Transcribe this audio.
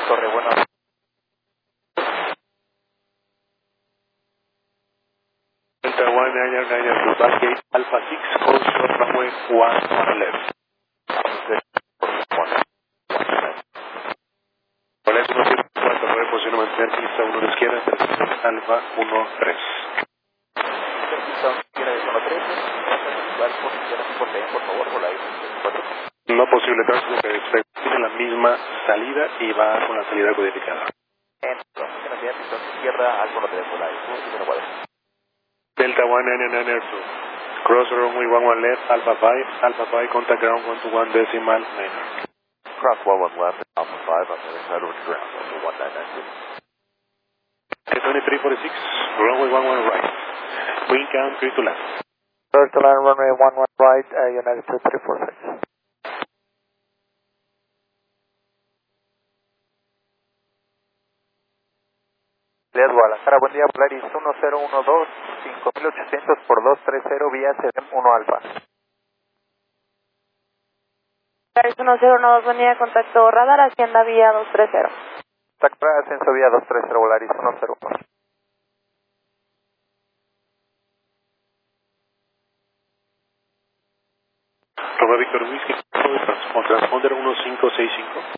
Torre, bueno. Delta 199 Backgate Alpha 6, close short runway 11 left. Hola, es 149, posición a mantener pista 1 a la izquierda, Alfa 13. Pista 1 izquierda de zona 13, por favor, por la I-4. No posible tránsito que tiene la misma salida y va con la salida codificada. Entonces, en la pista izquierda al zona 3, por la I-4. Delta 199 Airfield. Cross runway 11 left, Alpha 5, contact ground 121 decimal 9. Cross 111, Alpha 5, I'm going to over to ground, over 1992. 2346, runway 11 right. Wind count 3 to left. First to line, runway 11 right, United 2346. Leas Guadalajara, buen día, Polaris 1012, 5800 por 230 vía CDM 1 Alfa. Polaris 1012, buen día, contacto radar, Hacienda vía 230. Contacto ascenso vía 230, Polaris 101. Roma Victor Whisky, transponder 1565.